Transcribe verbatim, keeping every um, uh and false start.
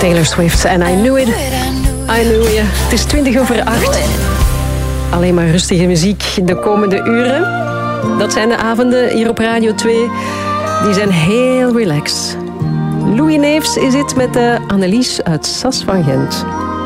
Taylor Swift en I Knew It. I Knew You. Het is twintig over acht. Alleen maar rustige muziek de komende uren. Dat zijn de avonden hier op Radio twee. Die zijn heel relaxed. Louis Neefs is het met de Annelies uit Sas van Gent.